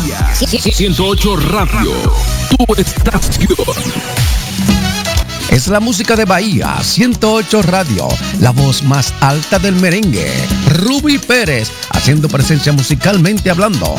Bahía 108 Radio, tu estación. Es la música de Bahía 108 Radio, la voz más alta del merengue. Ruby Pérez, haciendo presencia musicalmente hablando.